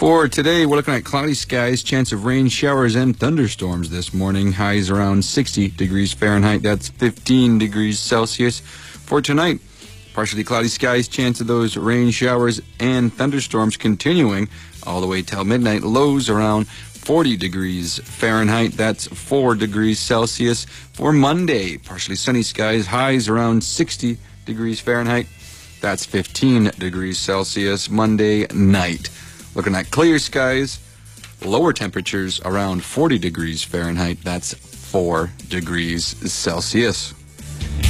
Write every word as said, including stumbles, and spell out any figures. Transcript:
For today, we're looking at cloudy skies, chance of rain, showers, and thunderstorms this morning. Highs around sixty degrees Fahrenheit. That's fifteen degrees Celsius. For tonight, partially cloudy skies, chance of those rain, showers, and thunderstorms continuing all the way till midnight. Lows around forty degrees Fahrenheit. That's four degrees Celsius. For Monday, partially sunny skies, highs around sixty degrees Fahrenheit. That's fifteen degrees Celsius. Monday night, looking at clear skies, lower temperatures around forty degrees Fahrenheit. That's four degrees Celsius.